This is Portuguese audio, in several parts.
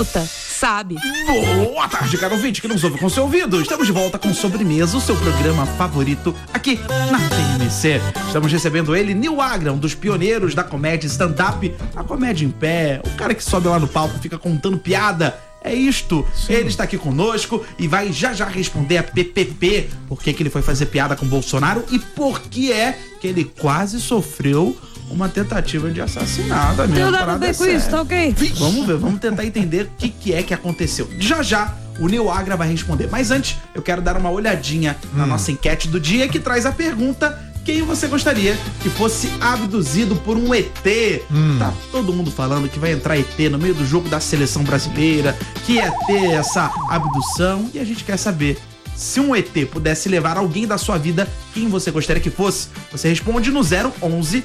sabe? Boa tarde, caro ouvinte que nos ouve com seu ouvido. Estamos de volta com Sobremesa, o seu programa favorito aqui na TMC. Estamos recebendo ele, Nil Agra, um dos pioneiros da comédia stand-up, a comédia em pé, o cara que sobe lá no palco e fica contando piada. É isto. Sim. Ele está aqui conosco e vai já responder a PPP, por que ele foi fazer piada com Bolsonaro e por que é que ele quase sofreu uma tentativa de assassinato. Tem nada a ver com isso, tá ok? Vamos ver, vamos tentar entender o que é que aconteceu. Já o Nil Agra vai responder. Mas antes, eu quero dar uma olhadinha na nossa enquete do dia, que traz a pergunta: quem você gostaria que fosse abduzido por um ET? Tá todo mundo falando que vai entrar ET no meio do jogo da seleção brasileira, que ia ter essa abdução, e a gente quer saber: se um ET pudesse levar alguém da sua vida, quem você gostaria que fosse? Você responde no 011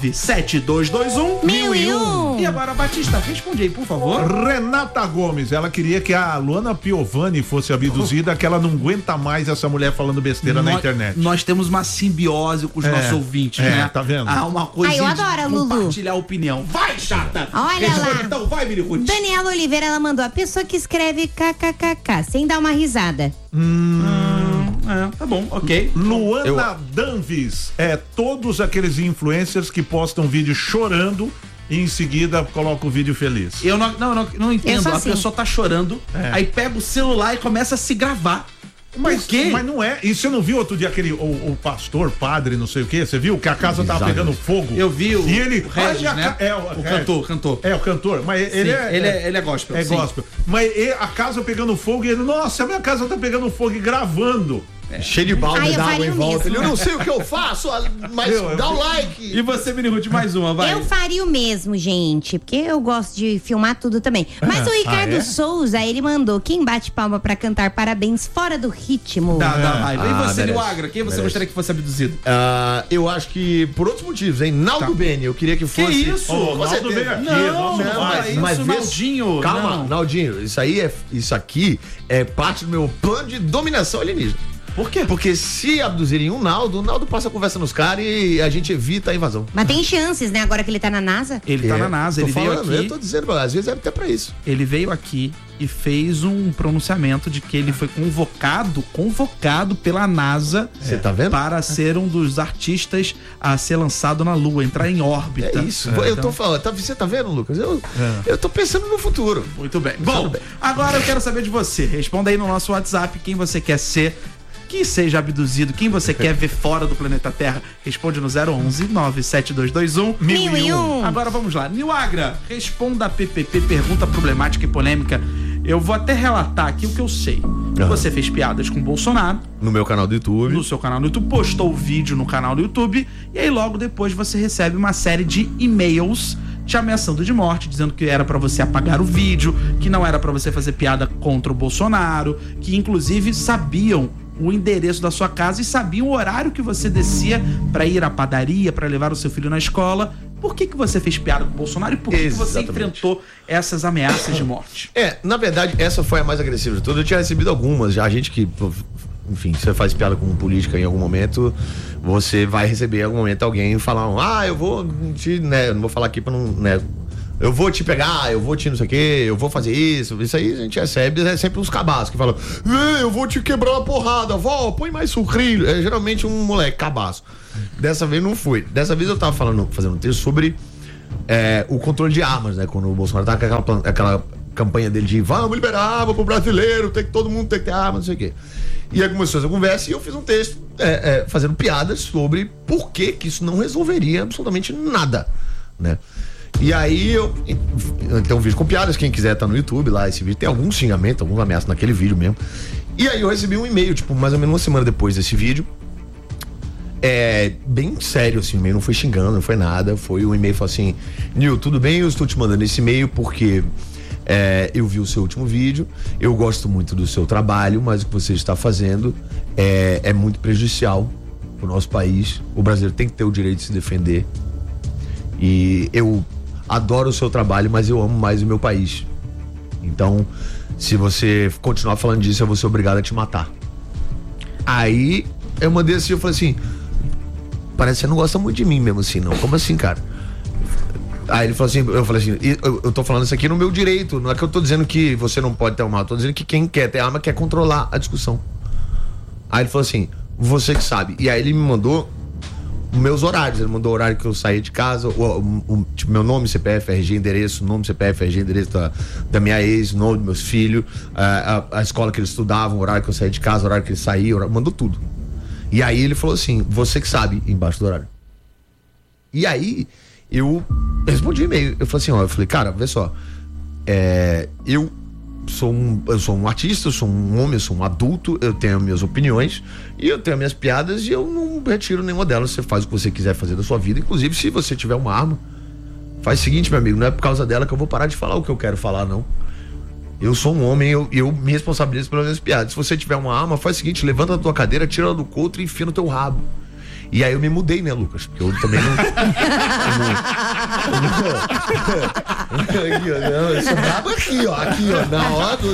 97221 1001. E agora, Batista, responde aí, por favor. Renata Gomes, ela queria que a Luana Piovani fosse abduzida, que ela não aguenta mais essa mulher falando besteira na internet. Nós temos uma simbiose com os nossos ouvintes, né? Tá vendo? Ah, uma coisa eu adoro a Lulu. Compartilhar a opinião. Vai, chata! Olha responde, lá. então, vai, Mirihuti. Daniela Oliveira, ela mandou: a pessoa que escreve kkkk sem dar uma risada. Tá bom, ok. Luana Danvis, todos aqueles influencers que postam vídeo chorando e em seguida coloca o vídeo feliz. Eu não entendo. Assim. A pessoa tá chorando, aí pega o celular e começa a se gravar. Mas, Por quê? mas não é. E você não viu outro dia aquele, o pastor, padre, não sei o quê? Você viu que a casa tava pegando fogo? Eu vi o, e ele, o Regis, né? o cantor. É, o cantor. Mas ele é gospel. É sim. gospel. Mas a casa pegando fogo e ele, nossa, a minha casa tá pegando fogo e gravando. Cheio de balde d'água em volta. Mesmo. Eu não sei o que eu faço, mas dá um like. E você, Mirihuti, mais uma, vai. Eu faria o mesmo, gente, porque eu gosto de filmar tudo também. Mas o Ricardo Souza, ele mandou: quem bate palma pra cantar parabéns fora do ritmo? Dá raiva. E você, merece. Nil Agra, quem você gostaria que fosse abduzido? Eu acho que por outros motivos, hein? Naldo Bene, eu queria que fosse. Que isso? O Naldo veio aqui. Não, Naldinho. Calma, não. Naldinho, isso aqui é parte do meu plano de dominação alienígena. Por quê? Porque se abduzirem o Naldo passa a conversa nos caras e a gente evita a invasão. Mas tem chances, né? Agora que ele tá na NASA. Ele tá na NASA, ele veio aqui. Eu tô dizendo, às vezes é até pra isso. Ele veio aqui e fez um pronunciamento de que ele foi convocado pela NASA. Você tá vendo? Para ser um dos artistas a ser lançado na Lua, entrar em órbita. É isso. Eu tô falando, você tá vendo, Lucas? Eu tô pensando no futuro. Muito bem. Bom, agora eu quero saber de você. Responda aí no nosso WhatsApp quem você quer ser que seja abduzido, quem você quer ver fora do planeta Terra. Responde no 011 97221 1001. Agora vamos lá. Nil Agra, responda a PPP, pergunta problemática e polêmica. Eu vou até relatar aqui o que eu sei. Você fez piadas com Bolsonaro. No meu canal do YouTube. No seu canal do YouTube, postou o vídeo no canal do YouTube. E aí logo depois você recebe uma série de e-mails te ameaçando de morte, dizendo que era pra você apagar o vídeo, que não era pra você fazer piada contra o Bolsonaro, que inclusive sabiam o endereço da sua casa e sabiam o horário que você descia pra ir à padaria, pra levar o seu filho na escola. Por que você fez piada com o Bolsonaro e por que você enfrentou essas ameaças de morte? Na verdade, essa foi a mais agressiva de todas. Eu tinha recebido algumas já. A gente que, enfim, você faz piada com política em algum momento, você vai receber em algum momento alguém falar: eu vou te, né, não vou falar aqui pra não, né, eu vou te pegar, eu vou te não sei o quê, eu vou fazer isso. Isso aí a gente recebe, é sempre uns cabaços que falam: eu vou te quebrar uma porrada, vó, põe mais sucrilho. É geralmente um moleque cabaço. Dessa vez não foi. Dessa vez eu tava fazendo um texto sobre o controle de armas, né? Quando o Bolsonaro tava com aquela campanha dele de vamos liberar arma pro brasileiro, todo mundo tem que ter arma, não sei o quê. E aí começou essa conversa e eu fiz um texto fazendo piadas sobre por que isso não resolveria absolutamente nada, né? E aí eu tenho um vídeo com piadas, quem quiser tá no YouTube lá, esse vídeo tem algum xingamento, alguma ameaça naquele vídeo mesmo. E aí eu recebi um e-mail, tipo, mais ou menos uma semana depois desse vídeo, bem sério assim, o e-mail não foi xingando, não foi nada, foi um e-mail que falou assim: Nil, tudo bem? Eu estou te mandando esse e-mail porque eu vi o seu último vídeo, eu gosto muito do seu trabalho, mas o que você está fazendo é muito prejudicial pro nosso país. O brasileiro tem que ter o direito de se defender e eu adoro o seu trabalho, mas eu amo mais o meu país. Então, se você continuar falando disso, eu vou ser obrigado a te matar. Aí eu mandei assim, eu falei assim: parece que você não gosta muito de mim mesmo assim, não. Como assim, cara? Aí ele falou assim, eu falei assim, eu tô falando isso aqui no meu direito, não é que eu tô dizendo que você não pode ter uma arma, eu tô dizendo que quem quer ter arma quer controlar a discussão. Aí ele falou assim, você que sabe. E aí ele me mandou meus horários, ele mandou o horário que eu saí de casa, tipo, meu nome, CPF, RG, endereço, nome, CPF, RG, endereço da minha ex, nome dos meus filhos, a escola que eles estudavam, o horário que eu saí de casa, o horário que ele saía, mandou tudo. E aí ele falou assim, você que sabe, embaixo do horário. E aí eu respondi e-mail, eu falei assim, eu falei, cara, vê só, eu sou um artista, eu sou um homem, eu sou um adulto, eu tenho minhas opiniões e eu tenho minhas piadas e eu não retiro nenhuma delas. Você faz o que você quiser fazer da sua vida, inclusive se você tiver uma arma, faz o seguinte, meu amigo, não é por causa dela que eu vou parar de falar o que eu quero falar, não. Eu sou um homem, eu me responsabilizo pelas minhas piadas. Se você tiver uma arma, faz o seguinte, levanta da tua cadeira, tira ela do couro e enfia no teu rabo. E aí eu me mudei, né, Lucas? Porque eu também não. Eu sou brabo aqui, ó. Na hora do.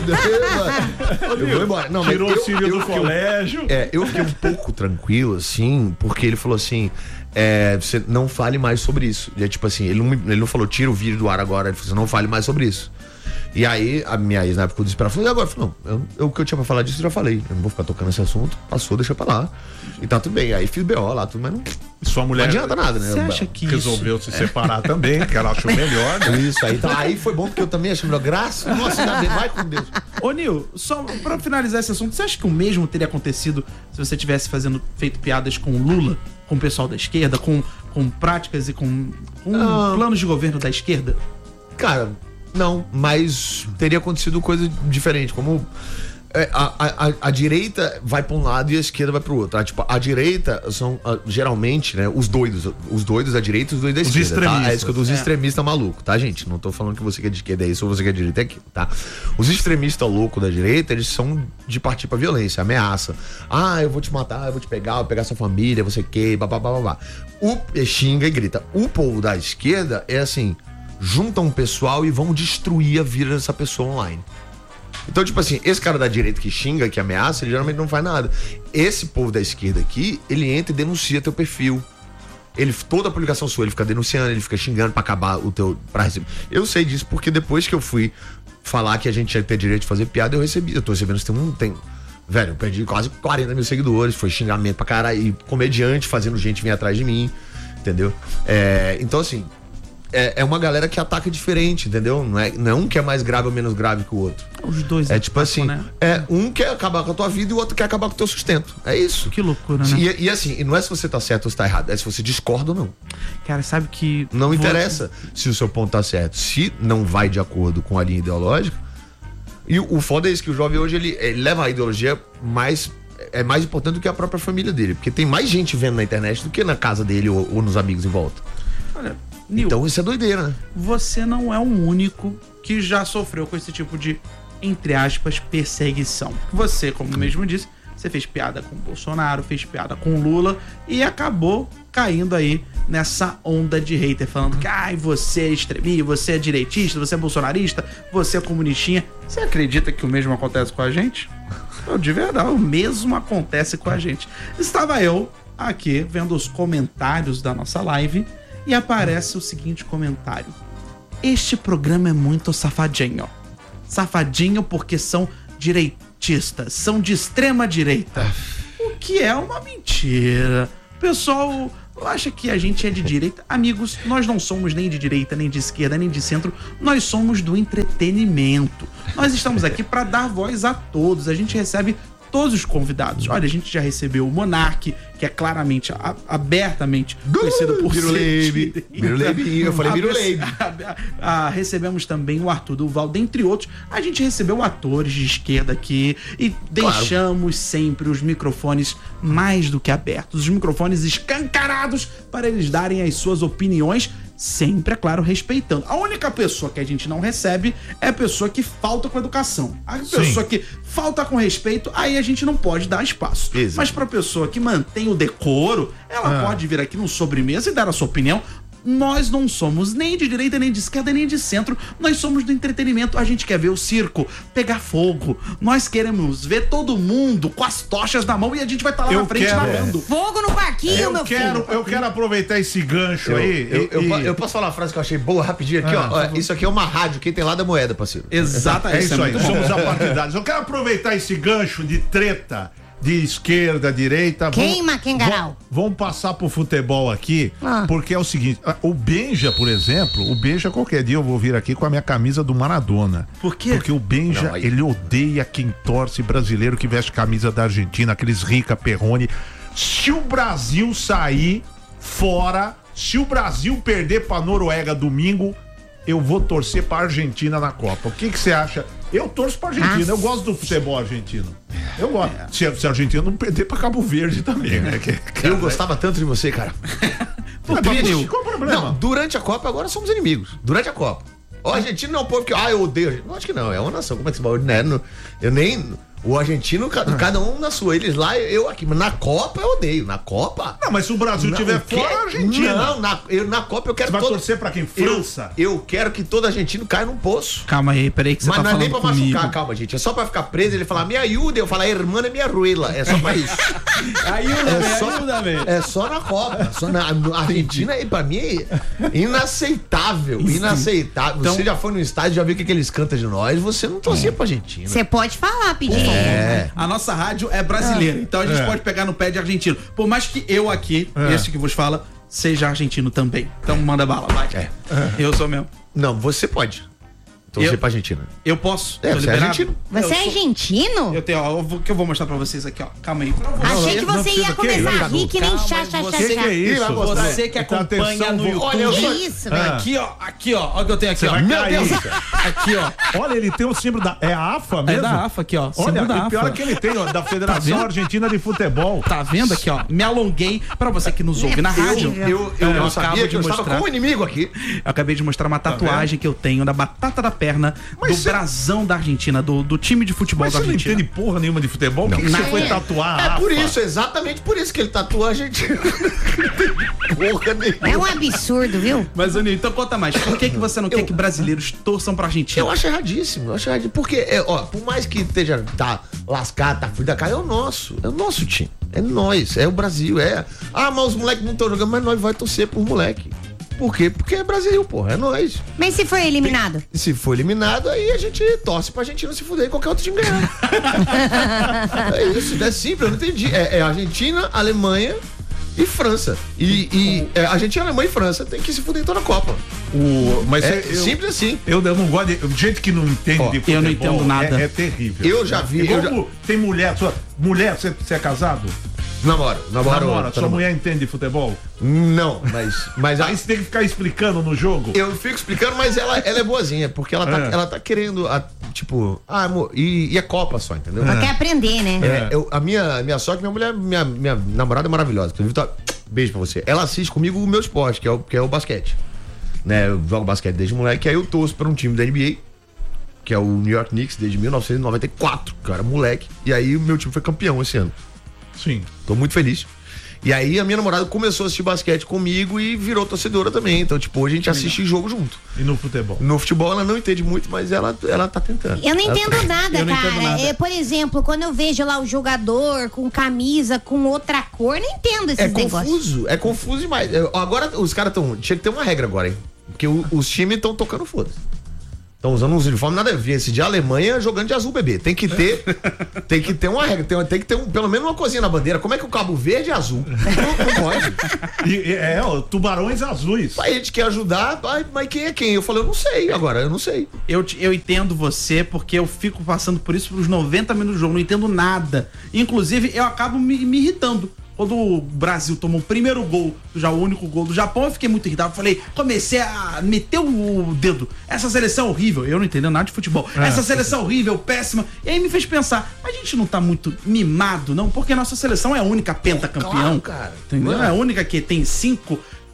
Eu vou embora. Não, tirou o filho do colégio. Eu fiquei um pouco tranquilo, assim, porque ele falou assim. Você não fale mais sobre isso. E é tipo assim, ele não falou, tira o vídeo do ar agora, ele falou assim, não fale mais sobre isso. E aí, a minha ex, na época, eu disse pra ela, falou, e agora? Eu falei, não, o que eu tinha pra falar disso, eu já falei. Eu não vou ficar tocando esse assunto, passou, deixa pra lá. E tá tudo bem. Aí fiz BO lá, tudo, mas não. Sua mulher não adianta nada, né? Você acha que resolveu se separar também, que ela achou melhor, né? Isso aí. Então, aí foi bom, porque eu também achei melhor. Graças, nossa, ainda bem, vai com Deus. Ô, Nil, só pra finalizar esse assunto, você acha que o mesmo teria acontecido se você tivesse feito piadas com o Lula, com o pessoal da esquerda, com práticas e com planos de governo da esquerda? Cara, não, mas teria acontecido coisa diferente, como a direita vai pra um lado e a esquerda vai pro outro, tá? Tipo, a direita são geralmente, né, os doidos da direita e os doidos da esquerda, extremistas. tá? É isso que eu dos extremistas malucos, tá, gente? Não tô falando que você que é de esquerda é isso ou você que é de direita é aquilo, tá? Os extremistas loucos da direita, eles são de partir pra violência, ameaça. Eu vou te matar, eu vou te pegar, vou pegar sua família, você que, babá. Xinga e grita. O povo da esquerda é assim, juntam um pessoal e vão destruir a vida dessa pessoa online. Então, tipo assim, esse cara da direita que xinga, que ameaça, ele geralmente não faz nada. Esse povo da esquerda aqui, ele entra e denuncia teu perfil. Toda a publicação sua, ele fica denunciando, ele fica xingando pra acabar o teu... Eu sei disso porque depois que eu fui falar que a gente tinha que ter direito de fazer piada, eu tô recebendo, velho, eu perdi quase 40 mil seguidores, foi xingamento pra caralho, e comediante fazendo gente vir atrás de mim, entendeu? Então, assim... É uma galera que ataca diferente, entendeu? Não é um que é mais grave ou menos grave que o outro. Os dois tipo assim, né? Um quer acabar com a tua vida e o outro quer acabar com o teu sustento. É isso. Que loucura, né? E assim, não é se você tá certo ou se tá errado, é se você discorda ou não. Cara, sabe que... Não interessa se o seu ponto tá certo. Se não vai de acordo com a linha ideológica. E o foda é isso, que o jovem hoje, ele leva a ideologia mais importante do que a própria família dele. Porque tem mais gente vendo na internet do que na casa dele ou nos amigos em volta. Olha... Nil, então isso é doideira, né? Você não é o único que já sofreu com esse tipo de, entre aspas, perseguição. Você, como mesmo disse, você fez piada com o Bolsonaro, fez piada com o Lula e acabou caindo aí nessa onda de hater, falando que você é extremista, você é direitista, você é bolsonarista, você é comunistinha. Você acredita que o mesmo acontece com a gente? De verdade, o mesmo acontece com a gente. Estava eu aqui vendo os comentários da nossa live e aparece o seguinte comentário: este programa é muito safadinho. Safadinho porque são direitistas, são de extrema direita. O que é uma mentira. O pessoal acha que a gente é de direita. Amigos, nós não somos nem de direita, nem de esquerda, nem de centro. Nós somos do entretenimento. Nós estamos aqui para dar voz a todos. A gente recebe todos os convidados. Olha, a gente já recebeu o Monark, que é claramente, abertamente conhecido por ser... Biruleibe, eu falei Biruleibe. Recebemos também o Arthur Duval, dentre outros. A gente recebeu atores de esquerda aqui e deixamos sempre os microfones mais do que abertos, os microfones escancarados para eles darem as suas opiniões, sempre, é claro, respeitando. A única pessoa que a gente não recebe é a pessoa que falta com educação. A pessoa que falta com respeito, aí a gente não pode dar espaço. Exato. Mas pra pessoa que mantém o decoro, ela pode vir aqui no sobremesa e dar a sua opinião. Nós não somos nem de direita, nem de esquerda, nem de centro. Nós somos do entretenimento. A gente quer ver o circo pegar fogo. Nós queremos ver todo mundo com as tochas na mão e a gente vai estar lá na frente narrando. Fogo no parquinho, meu filho. Eu quero aproveitar esse gancho aí. Eu posso falar uma frase que eu achei boa rapidinho aqui, ó. Isso aqui é uma rádio, quem tem lá da moeda, parceiro. Exatamente. É isso aí, somos apartidários. Eu quero aproveitar esse gancho de treta de esquerda, direita. Queima, Kengarau. Vamos passar pro futebol aqui, porque é o seguinte, o Benja, por exemplo, qualquer dia eu vou vir aqui com a minha camisa do Maradona. Por quê? Porque o Benja, ele odeia quem torce brasileiro que veste camisa da Argentina, aqueles Rica, Perrone. Se o Brasil sair fora, se o Brasil perder pra Noruega domingo, eu vou torcer pra Argentina na Copa. O que você acha? Eu torço pra Argentina, eu gosto do futebol argentino. Eu gosto. Se a Argentina não perder pra Cabo Verde também, né? Eu gostava tanto de você, cara. Qual o problema? Não, durante a Copa agora somos inimigos. Durante a Copa. O argentino não é um povo que, eu odeio. Não, acho que não, é uma nação. Como é que você vai? Eu nem... O argentino, cada um na sua. Eles lá, eu aqui. Mas na Copa eu odeio. Na Copa... Não, mas se o Brasil tiver fora, a Argentina. Não, na Copa eu quero... Você vai torcer pra quem? França? Eu quero que todo argentino caia num poço. Calma aí, peraí que você mas tá não é nem falando pra comigo. machucar, calma, gente. É só pra ficar preso, ele falar, me ajuda. Eu falar, irmã é minha ruela. É só pra isso. É só na Copa. Só na Argentina, pra mim, é inaceitável. Inaceitável. Então, você já foi no estádio, já viu o que eles cantam de nós, você não torcia pra Argentina. Você pode falar, pedindo. A nossa rádio é brasileira, então a gente pode pegar no pé de argentino. Por mais que eu aqui, esse que vos fala, seja argentino também. Então manda bala, vai. Eu sou mesmo. Não, você pode torcer pra Argentina. Eu posso. Você é argentino. Você é argentino? Eu tenho, ó, o que eu vou mostrar pra vocês aqui, ó. Calma aí. Achei que você ia começar a rir que nem Calma, chá. Que é isso? Você que acompanha no YouTube. Olha, Que isso, velho? Aqui, ó. Olha o que eu tenho aqui, ó. Meu Deus. Aqui, ó. Olha, ele tem o símbolo da... É a AFA mesmo? É da AFA aqui, ó. Olha, Símbolo da o pior AFA. é que ele tem, ó, da Federação Argentina de Futebol. Tá vendo aqui, ó? Me alonguei pra você que nos ouve na rádio. Eu acabo sabia que eu estava mostrar. com um inimigo aqui. Eu acabei de mostrar uma tatuagem que eu tenho da batata da perna do brasão da Argentina, do time de futebol Mas da você não Argentina. entende porra nenhuma de futebol? Por que você foi tatuar a É por AFA? isso, exatamente por isso que ele tatua a Argentina. Porra nenhuma. É um absurdo, viu? Mas, Aninho, então conta mais. Por que você não quer que brasileiros torçam pra Argentina? Eu acho erradíssimo, porque, por mais que tá lascado, tá fudido da cara, é o nosso time, é nós, é o Brasil, mas os moleques não estão jogando, mas nós vai torcer por moleque. Por quê? Porque é Brasil, porra, é nós. Mas se for eliminado? Se for eliminado, aí a gente torce pra Argentina se fuder e qualquer outro time ganhar. É isso, é simples, eu não entendi. É Argentina, Alemanha e França. Argentina, Alemanha e França tem que se fuder em toda a Copa. Mas simples assim. Eu não gosto de... Gente que não entende de futebol. Eu não entendo nada. É terrível. Eu já vi. Tem mulher... Mulher, você é casado? Namora. Sua mulher entende de futebol? Não, mas Aí você tem que ficar explicando no jogo? eu fico explicando, mas ela é boazinha, porque ela tá querendo, amor, e é Copa só, entendeu? Ela quer aprender, né? A minha sorte, minha mulher, minha namorada é maravilhosa. Inclusive, beijo pra você. Ela assiste comigo o meu esporte, que é o basquete. Né? Eu jogo basquete desde moleque, aí eu torço pra um time da NBA, que é o New York Knicks, desde 1994, que eu era moleque. E aí o meu time foi campeão esse ano. Sim. Tô muito feliz. E aí a minha namorada começou a assistir basquete comigo e virou torcedora também. Então, hoje a gente assiste jogo junto. E no futebol? No futebol ela não entende muito, mas ela tá tentando. Eu não entendo nada, Eu não cara. entendo nada. Por exemplo, quando eu vejo lá o jogador com camisa, com outra cor, não entendo esses negócios. É confuso demais. Agora os caras tinha que ter uma regra agora, hein? Porque os times estão tocando foda-se. Estão usando uns uniformes nada a ver. Esse de Alemanha jogando de azul, bebê. Tem que ter uma regra. Tem que ter pelo menos uma coisinha na bandeira. Como é que o Cabo Verde é azul? Não pode. Tubarões azuis. Aí a gente quer ajudar, mas quem é quem? Eu falei, eu não sei agora, eu não sei. Eu entendo você, porque eu fico passando por isso pros 90 minutos do jogo, não entendo nada. Inclusive, eu acabo me irritando. Quando o Brasil tomou o primeiro gol, já o único gol do Japão, eu fiquei muito irritado. Falei, comecei a meter o dedo. Essa seleção é horrível. Eu não entendo nada de futebol. Essa seleção é horrível, péssima. E aí me fez pensar, a gente não tá muito mimado, não? Porque a nossa seleção é a única pentacampeão. Claro, cara. Entendeu? É a única que tem 5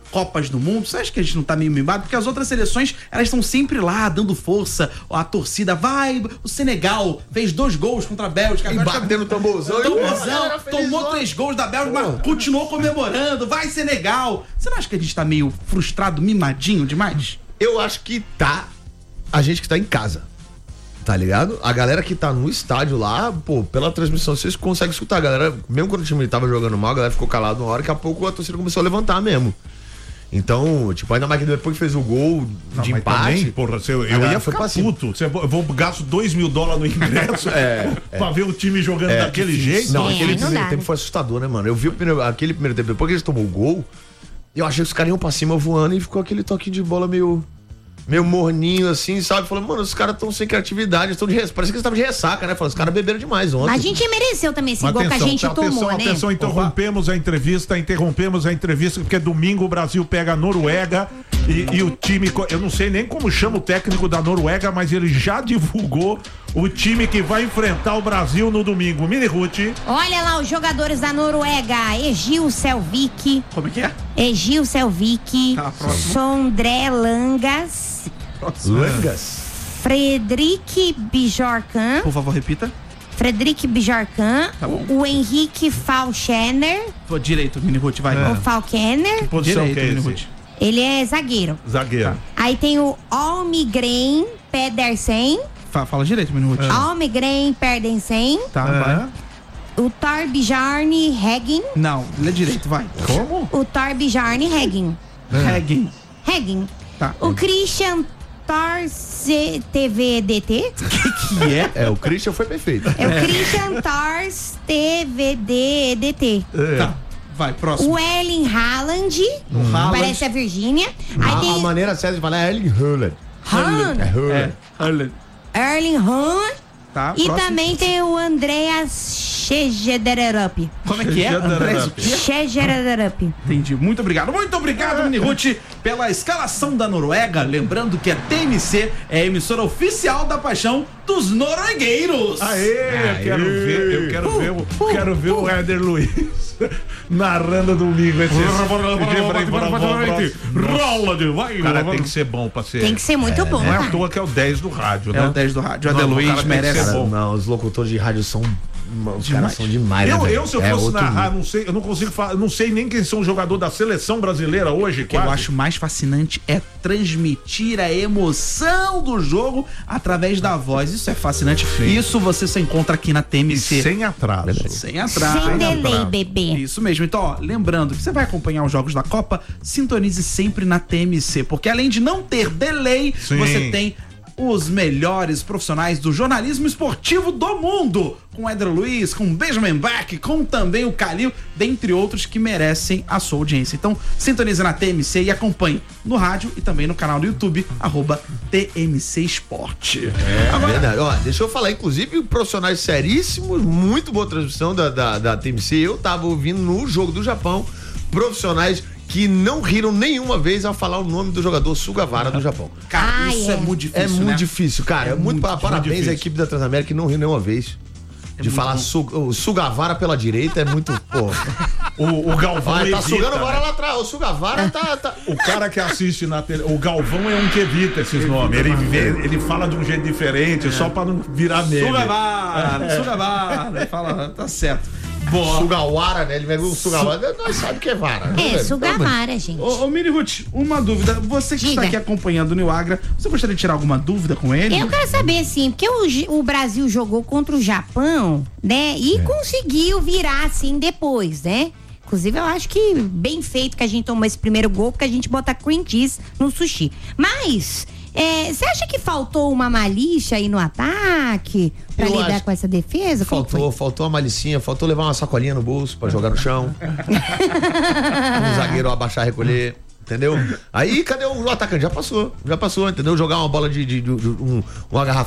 Copas do Mundo? Você acha que a gente não tá meio mimado? Porque as outras seleções, elas estão sempre lá, dando força, a torcida vai, o Senegal fez 2 gols contra a Bélgica. E batendo tamborzão. Tomou 3 gols da Bélgica, mas continuou comemorando, vai Senegal. Você não acha que a gente tá meio frustrado, mimadinho demais? Eu acho que tá a gente que tá em casa. Tá ligado? A galera que tá no estádio lá, pô, pela transmissão vocês conseguem escutar. A galera, mesmo quando o time tava jogando mal, a galera ficou calada uma hora, daqui a pouco a torcida começou a levantar mesmo. Então, tipo, ainda mais que depois que fez o gol de empate. Também, porra, eu ia ficar puto. Eu vou gasto $2.000 no ingresso pra ver o time jogando daquele jeito. Não, aquele não primeiro dá, tempo né? foi assustador, né, mano? Eu vi aquele primeiro tempo, depois que eles tomou o gol, eu achei que os caras iam pra cima voando e ficou aquele toque de bola meio morninho, assim, sabe? Falando, mano, os caras estão sem criatividade, parece que eles estavam de ressaca, né? Falando, os caras beberam demais ontem. A gente mereceu também esse gol que a gente tomou, né? Atenção, interrompemos a entrevista, porque domingo o Brasil pega a Noruega e o time, eu não sei nem como chama o técnico da Noruega, mas ele já divulgou o time que vai enfrentar o Brasil no domingo. Mini Ruth. Olha lá os jogadores da Noruega: Egil Selvik. Como é que é? Egil Selvik, Tá, próximo. Sondré Langas, Langas. Fredrik Bjorkan, Por favor, repita. Fredrik Bjorkan, Tá bom. o Henrique Falkener, Tô direito, Mini Ruth, vai. o Falkener, Posição Direito, que é Mini esse? Ruth. ele é zagueiro. Zagueiro. Aí tem o Almgren Pedersen, Fala direito, Mini Ruth. Almgren Pedersen, Tá, vai. o Torbjorn Heggen, Não, lê direito, vai. Como? o Torbjorn Heggen, Heggen. Heggen, Tá. o Christian TVDT, Que é? É, o Christian foi perfeito. é o Christian Tors TVDT. Tá. Vai, próximo. O Erling Haaland, Haaland. parece a Virgínia. Aí A tem maneira certa de falar é Erling Haaland. Haaland, É Haaland. É, Haaland. Erling Haaland. Tá, E próximo. também tem o Andreas Schegederup. Como é que é? Andrés, o quê? Schegederup. Entendi. Muito obrigado, Mini Ruth, pela escalação da Noruega. Lembrando que a TMC é a emissora oficial da paixão dos noruegueiros. Aê, eu quero ver o Éder Luiz narrando domingo esse rola de vai. Cara, tem que ser bom pra ser. Tem que ser muito bom, Não é à cara. toa que é o 10 do rádio, É né? o 10 do rádio. O Não, Éder o cara Luiz tem que merece. ser bom. Não, os locutores de rádio são. Os caras são demais, né, Eu, velho? se eu É fosse outro narrar, nível. não sei, eu não consigo falar, não sei nem quem são os jogadores da seleção brasileira hoje. O que eu acho mais fascinante é transmitir a emoção do jogo através da voz. Isso é fascinante. Isso você só encontra aqui na TMC. sem atraso. Sem atraso. Sem delay, atraso. bebê. Isso mesmo. Então, ó, lembrando que você vai acompanhar os jogos da Copa, sintonize sempre na TMC, porque além de não ter delay, Sim. você tem os melhores profissionais do jornalismo esportivo do mundo, com Éder Luiz, com Benjamin Bach, com também o Calil, dentre outros que merecem a sua audiência. Então, sintonize na TMC e acompanhe no rádio e também no canal do YouTube, @TMC Esporte. Verdade. Ó, deixa eu falar, inclusive, profissionais seríssimos, muito boa transmissão da TMC. Eu tava ouvindo no jogo do Japão, profissionais que não riram nenhuma vez ao falar o nome do jogador Sugawara do Japão. Cara, isso é é. muito difícil, É muito né? difícil, cara. É muito parabéns difícil. à equipe da Transamérica que não riu nenhuma vez. De muito falar o Sugawara pela direita é muito. Pô. O Galvão Vai, tá evita, sugando agora né? lá atrás. O Sugawara tá. O cara que assiste na tele, o Galvão é um que evita esses nomes. Ele fala de um jeito diferente, só pra não virar meme. Sugawara, fala, tá certo. Boa. Sugawara, né? Ele vai ver o Sugawara. Nós sabemos que é vara. né, É, velho? Sugawara, gente. Ô, Mini Ruth, uma dúvida. Você que está Diga. aqui acompanhando o Nil Agra, você gostaria de tirar alguma dúvida com ele? Eu quero saber, sim, porque o Brasil jogou contra o Japão, né? E conseguiu virar, assim, depois, né? Inclusive, eu acho que bem feito que a gente tomou esse primeiro gol, porque a gente bota cream cheese no sushi. Mas, você acha que faltou uma malícia aí no ataque pra Eu lidar acho com essa defesa? Como foi? Faltou uma malicinha, faltou levar uma sacolinha no bolso pra jogar no chão. Um zagueiro abaixar, recolher. Entendeu? Aí, cadê o atacante? Já passou, entendeu? Jogar uma bola uma garrafa